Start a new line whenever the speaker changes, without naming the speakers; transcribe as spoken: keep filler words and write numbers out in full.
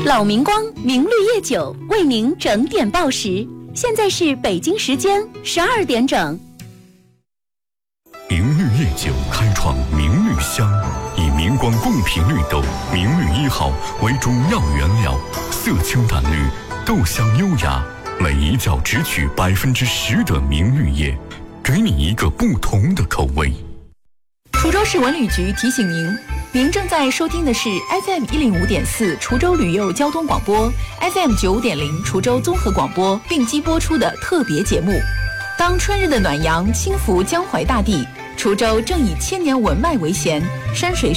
老明光明绿叶酒为您整点报时，现在是北京时间十二点整。
明绿叶酒开创明绿香，以明光贡品绿豆明绿一号为主要原料，色清淡绿，豆香优雅，每一窖只取百分之十的明绿叶，给你一个不同的口味。
滁州市文旅局提醒您，您正在收听的是 F M 一零五点四滁州旅游交通广播 ，F M 九点零滁州综合广播并机播出的特别节目。当春日的暖阳轻拂江淮大地，滁州正以千年文脉为衔，山水